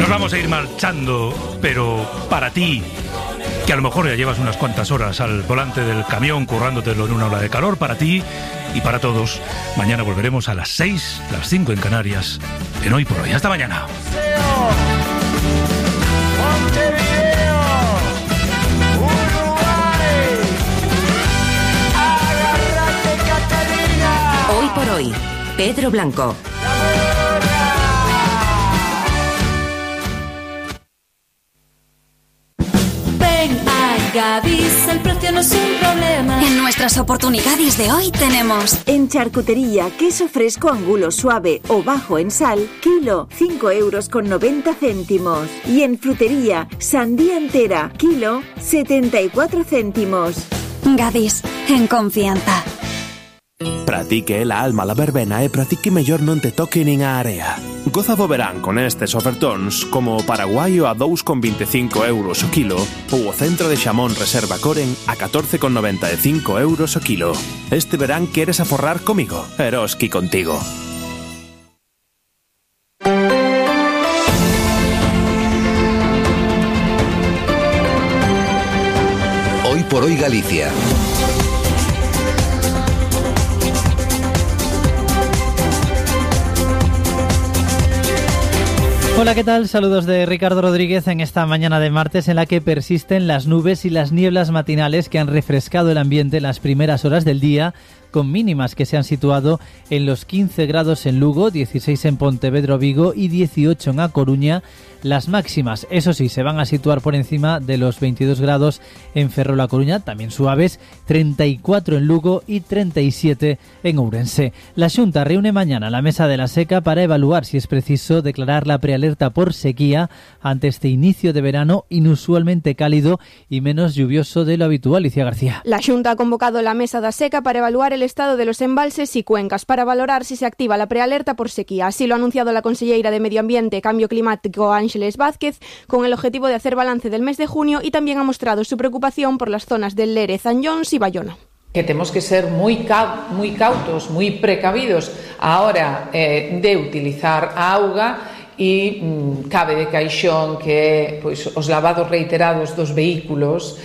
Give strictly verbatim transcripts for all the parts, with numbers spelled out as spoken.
Nos vamos a ir marchando, pero para ti, que a lo mejor ya llevas unas cuantas horas al volante del camión currándotelo en una ola de calor, para ti y para todos, mañana volveremos a las seis, las cinco en Canarias, en Hoy por Hoy. Hasta mañana. Hoy por Hoy, Pedro Blanco. Gadis, el precio no es un problema. En nuestras oportunidades de hoy tenemos: en charcutería, queso fresco angulo suave o bajo en sal, kilo, cinco euros con noventa céntimos. Y en frutería, sandía entera, kilo, setenta y cuatro céntimos. Gadis, en confianza. Pratique la alma la verbena e pratique mellor non te toque nin a area. Goza do verán con estes ofertóns como o paraguaio a dous con veinticinco euros o kilo ou o centro de xamón Reserva Coren a catorce con noventa e cinco euros o kilo. Este verán queres aforrar comigo, Eroski contigo. Hoy por Hoy Galicia. Hola, ¿qué tal? Saludos de Ricardo Rodríguez en esta mañana de martes en la que persisten las nubes y las nieblas matinales que han refrescado el ambiente en las primeras horas del día, con mínimas que se han situado en los quince grados en Lugo, dieciséis en Pontevedra, Vigo y dieciocho en A Coruña. Las máximas, eso sí, se van a situar por encima de los veintidós grados en Ferrol, A Coruña, también suaves, treinta y cuatro en Lugo y treinta y siete en Ourense. La Xunta reúne mañana la Mesa de la Seca para evaluar si es preciso declarar la prealerta por sequía ante este inicio de verano inusualmente cálido y menos lluvioso de lo habitual. Alicia García. La Xunta ha convocado la Mesa da Seca para evaluar el estado de los embalses y cuencas para valorar si se activa la prealerta por sequía. Así lo ha anunciado la conselleira de Medio Ambiente e Cambio Climático, Ángeles Vázquez, con el objetivo de hacer balance del mes de junio, y también ha mostrado su preocupación por las zonas del Lérez, Zanyons y Bayona. Que tenemos que ser muy, cau- muy cautos, muy precavidos a hora eh, de utilizar a auga e mm, cabe de caixón que pois, os lavados reiterados dos vehículos,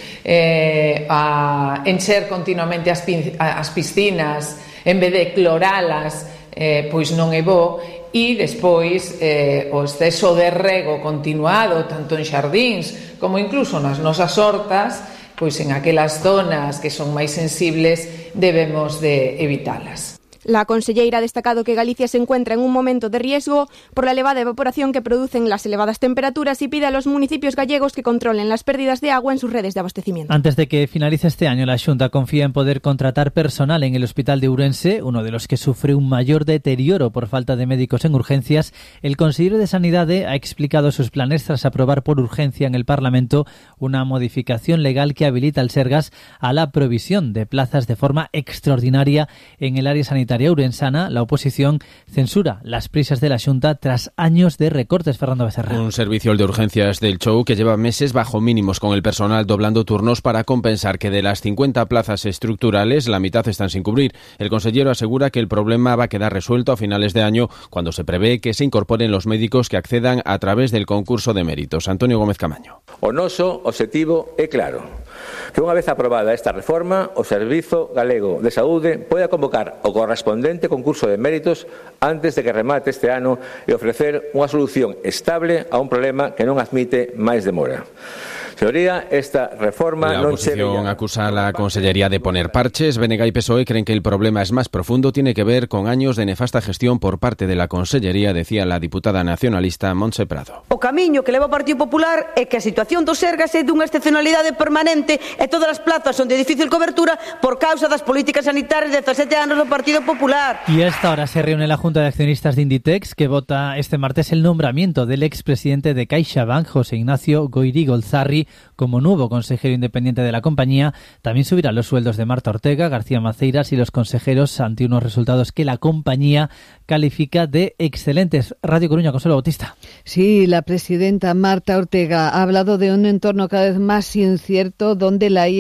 eh, a encher continuamente as, pin- as piscinas en vez de cloralas, eh, pois non é bo. E despois eh, o exceso de rego continuado tanto en xardíns como incluso nas nosas hortas, pois en aquelas zonas que son máis sensibles debemos de evitalas. La conselleira ha destacado que Galicia se encuentra en un momento de riesgo por la elevada evaporación que producen las elevadas temperaturas y pide a los municipios gallegos que controlen las pérdidas de agua en sus redes de abastecimiento. Antes de que finalice este año, la Xunta confía en poder contratar personal en el Hospital de Ourense, uno de los que sufre un mayor deterioro por falta de médicos en urgencias. El consejero de Sanidade ha explicado sus planes tras aprobar por urgencia en el Parlamento una modificación legal que habilita al Sergas a la provisión de plazas de forma extraordinaria en el área sanitaria ourensana. La oposición censura las prisas de la Xunta tras años de recortes. Fernando Becerra. Un servicio de urgencias del Chou que lleva meses bajo mínimos, con el personal doblando turnos para compensar que de las cincuenta plazas estructurales la mitad están sin cubrir. El consejero asegura que el problema va a quedar resuelto a finales de año, cuando se prevé que se incorporen los médicos que accedan a través del concurso de méritos. Antonio Gómez Camaño. O noso obxectivo é claro, que unha vez aprobada esta reforma, o Servizo Galego de Saúde poida convocar o correspondente concurso de méritos antes de que remate este ano e ofrecer unha solución estable a un problema que non admite máis demora. Señoría, esta reforma la non oposición acusa a la Consellería de poner parches. B N G y P S O E creen que el problema es más profundo, tiene que ver con años de nefasta gestión por parte de la Consellería, decía la diputada nacionalista Montse Prado. O camiño que leva o Partido Popular é que a situación do Sergas é dunha excepcionalidade permanente e todas as plazas son de difícil cobertura por causa das políticas sanitarias de dezasete anos do Partido Popular. Y a esta hora se reúne la Junta de Accionistas de Inditex, que vota este martes el nombramiento del expresidente de CaixaBank, José Ignacio Goiri Golzarri, como nuevo consejero independiente de la compañía. También subirán los sueldos de Marta Ortega, García Maceiras y los consejeros ante unos resultados que la compañía califica de excelentes. Radio Coruña, Consuelo Bautista. Sí, la presidenta Marta Ortega ha hablado de un entorno cada vez más incierto donde la I A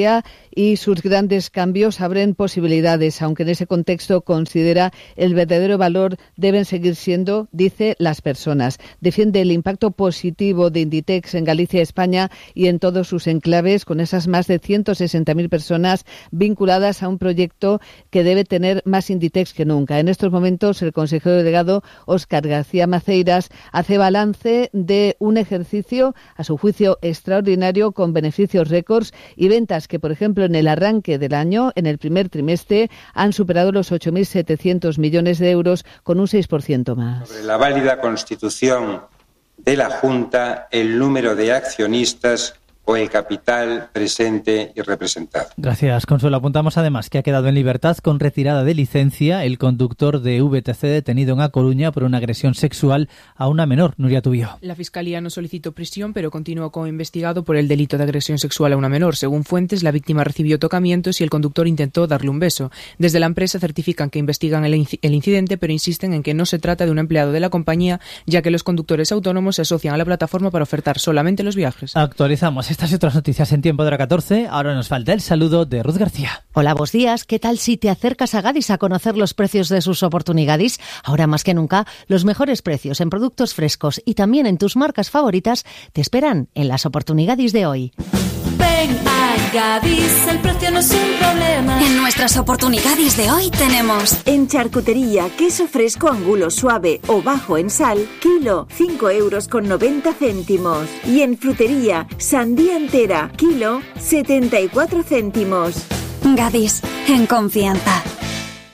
y sus grandes cambios abren posibilidades, aunque en ese contexto considera el verdadero valor deben seguir siendo, dice, las personas. Defiende el impacto positivo de Inditex en Galicia, España y en todos sus enclaves, con esas más de ciento sesenta mil personas vinculadas a un proyecto que debe tener más Inditex que nunca. En estos momentos, el consejero delegado Óscar García Maceiras hace balance de un ejercicio, a su juicio, extraordinario, con beneficios récords y ventas que, por ejemplo, en el arranque del año, en el primer trimestre, han superado los ocho mil setecientos millones de euros, con un seis por ciento más. Sobre la válida constitución de la Junta, el número de accionistas o el capital presente y representado. Gracias, Consuelo. Apuntamos además que ha quedado en libertad con retirada de licencia el conductor de V T C detenido en A Coruña por una agresión sexual a una menor. Nuria Tubío. La Fiscalía no solicitó prisión, pero continúa como investigado por el delito de agresión sexual a una menor. Según fuentes, la víctima recibió tocamientos y el conductor intentó darle un beso. Desde la empresa certifican que investigan el, inc- el incidente, pero insisten en que no se trata de un empleado de la compañía, ya que los conductores autónomos se asocian a la plataforma para ofertar solamente los viajes. Actualizamos estas y otras noticias en tiempo de la catorce. Ahora nos falta el saludo de Ruth García. Hola, buenos días. ¿Qué tal si te acercas a Gadis a conocer los precios de sus oportunidades? Ahora más que nunca, los mejores precios en productos frescos y también en tus marcas favoritas te esperan en las oportunidades de hoy. Ven a Gadis, el precio no es un problema. En nuestras oportunidades de hoy tenemos en charcutería queso fresco angulo suave o bajo en sal, kilo cinco euros con noventa céntimos. Y en frutería sandía entera, kilo setenta y cuatro céntimos. Gadis, en confianza.